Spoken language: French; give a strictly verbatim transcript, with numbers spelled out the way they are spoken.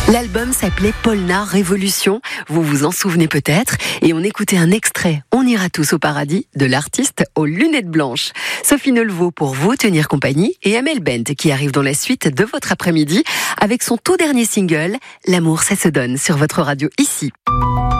L'album s'appelait Polnar Révolution, vous vous en souvenez peut-être, et on écoutait un extrait « On ira tous au paradis » de l'artiste aux lunettes blanches. Sophie Nelvaux pour vous tenir compagnie et Amel Bent qui arrive dans la suite de votre après-midi avec son tout dernier single « L'amour ça se donne » sur votre radio ici.